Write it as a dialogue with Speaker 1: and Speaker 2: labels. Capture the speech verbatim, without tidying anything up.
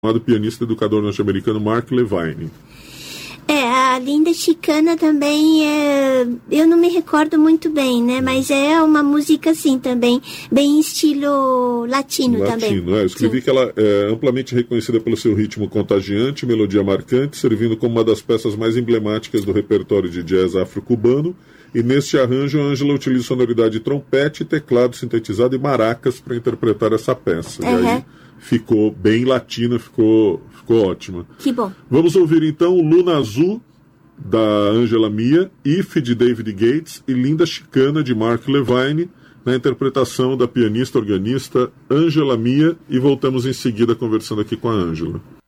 Speaker 1: pianista e educador norte-americano Mark Levine.
Speaker 2: É, a Linda Chicana também é... eu não me recordo muito bem, né? Mas é uma música, assim, também, bem estilo latino,
Speaker 1: latino
Speaker 2: também.
Speaker 1: Latino, é. Eu escrevi Sim. que ela é amplamente reconhecida pelo seu ritmo contagiante, melodia marcante, servindo como uma das peças mais emblemáticas do repertório de jazz afro-cubano. E neste arranjo, a Ângela utiliza sonoridade de trompete, teclado sintetizado e maracas para interpretar essa peça. Uhum. E aí ficou bem latina, ficou, ficou ótima.
Speaker 2: Que bom.
Speaker 1: Vamos ouvir então Luna Azul, da Ângela Mia, If, de David Gates, e Linda Chicana, de Mark Levine, na interpretação da pianista organista Ângela Mia, e voltamos em seguida conversando aqui com a Ângela.